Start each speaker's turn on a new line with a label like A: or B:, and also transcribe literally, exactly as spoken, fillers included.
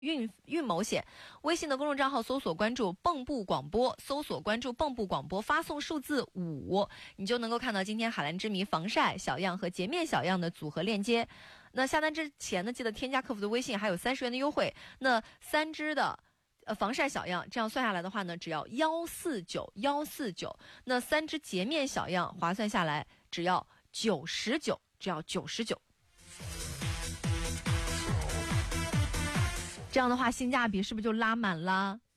A: 运运某险。微信的公众账号搜索关注蚌埠广播，搜索关注蚌埠广播，发送数字五，你就能够看到今天海蓝之谜防晒小样和洁面小样的组合链接。那下单之前呢，记得添加客服的微信，还有三十元的优惠。那三支的呃防晒小样，这样算下来的话呢，只要幺四九幺四九。那三支洁面小样划算下来只要九十九，只要九十九。这样的话性价比是不是就拉满了？